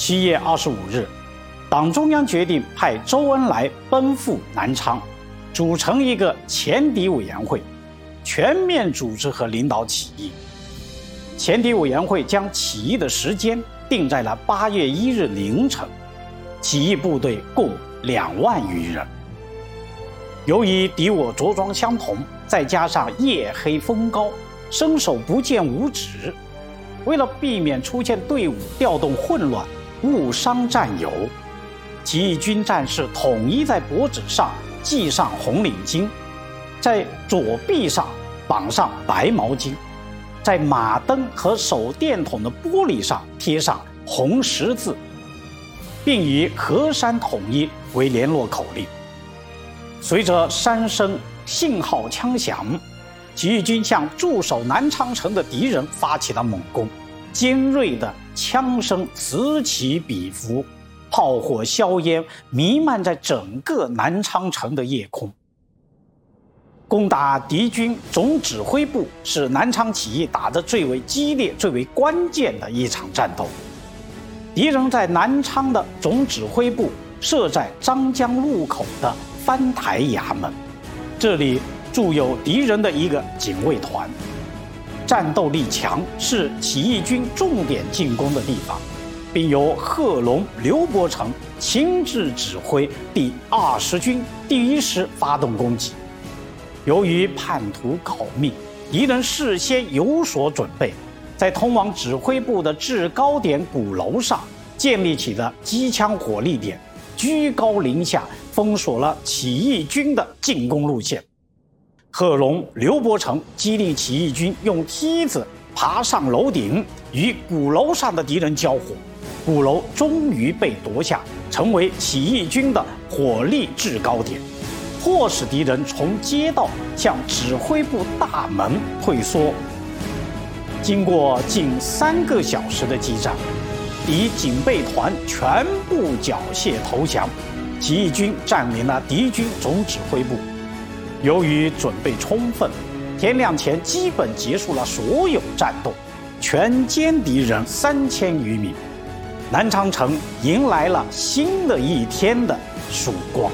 7月25日，党中央决定派周恩来奔赴南昌，组成一个前敌委员会，全面组织和领导起义。前敌委员会将起义的时间定在了8月1日凌晨，起义部队共2万余人。由于敌我着装相同，再加上夜黑风高，伸手不见五指，为了避免出现队伍调动混乱，误伤战友，起义军战士统一在脖子上系上红领巾，在左臂上绑上白毛巾，在马灯和手电筒的玻璃上贴上红十字，并以河山统一为联络口令。随着3声信号枪响，起义军向驻守南昌城的敌人发起了猛攻，尖锐的枪声此起彼伏，炮火硝烟弥漫在整个南昌城的夜空。攻打敌军总指挥部是南昌起义打得最为激烈、最为关键的一场战斗。敌人在南昌的总指挥部设在张江路口的翻台衙门，这里驻有敌人的一个警卫团，战斗力强，是起义军重点进攻的地方，并由贺龙、刘伯承亲自指挥第20军第1师发动攻击。由于叛徒告密，敌人事先有所准备，在通往指挥部的制高点鼓楼上建立起了机枪火力点，居高临下封锁了起义军的进攻路线。贺龙、刘伯承激励起义军用梯子爬上楼顶，与鼓楼上的敌人交火，鼓楼终于被夺下，成为起义军的火力制高点，迫使敌人从街道向指挥部大门退缩。经过近3个小时的激战，敌警备团全部缴械投降，起义军占领了敌军总指挥部。由于准备充分，天亮前基本结束了所有战斗，全歼敌人3000余名，南昌城迎来了新的一天的曙光。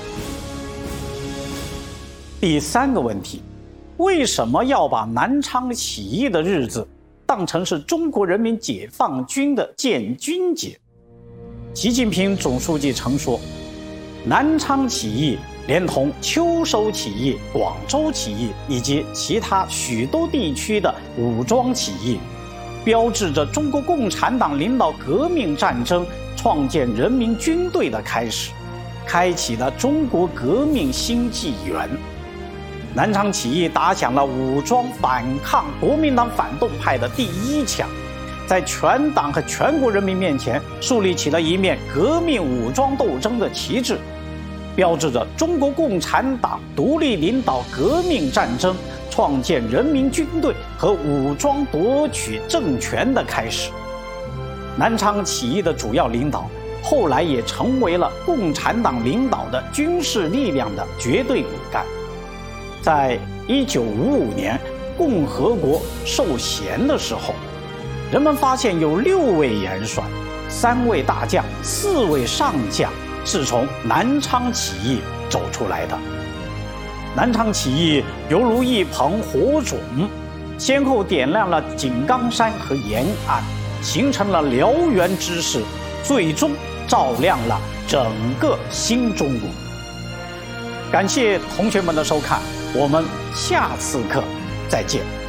第3个问题，为什么要把南昌起义的日子当成是中国人民解放军的建军节？习近平总书记曾说，南昌起义连同秋收起义、广州起义以及其他许多地区的武装起义，标志着中国共产党领导革命战争、创建人民军队的开始，开启了中国革命新纪元。南昌起义打响了武装反抗国民党反动派的第1枪，在全党和全国人民面前树立起了一面革命武装斗争的旗帜，标志着中国共产党独立领导革命战争、创建人民军队和武装夺取政权的开始。南昌起义的主要领导后来也成为了共产党领导的军事力量的绝对骨干。在1955年共和国授衔的时候，人们发现有6位元帅、3位大将、4位上将是从南昌起义走出来的。南昌起义犹如一捧火种，先后点亮了井冈山和延安，形成了燎原之势，最终照亮了整个新中国。感谢同学们的收看，我们下次课再见。